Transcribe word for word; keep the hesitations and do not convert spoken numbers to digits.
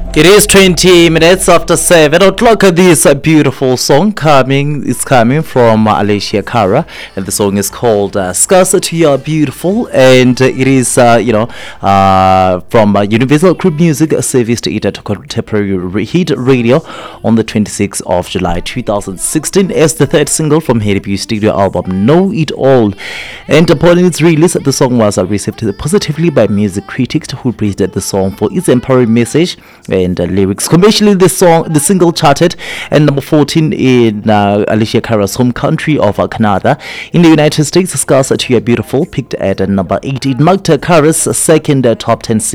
It is twenty minutes after seven o'clock. This uh, beautiful song coming is coming from uh, Alicia Cara, and the song is called uh, "Scarcity You Are Beautiful," and uh, it is uh, you know uh, from uh, Universal Group Music Service to it at Contemporary Hit Radio on the twenty-sixth of July two thousand sixteen as the third single from Heribu studio album Know It All. And upon its release, the song was uh, received positively by music critics who praised the song for its empowering message and uh, lyrics. Commercially, the song, the single charted at number fourteen in uh, Alicia Cara's home country of uh, Canada. In the United States, "Scarcity You Are Beautiful" peaked at uh, number eight. It marked uh, Cara's second uh, top ten